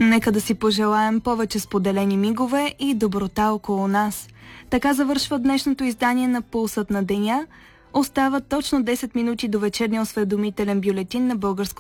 Нека да си пожелаем повече споделени мигове и доброта около нас. Така завършва днешното издание на Пулсът на деня. Остават точно 10 минути до вечерния осведомителен бюлетин на Българското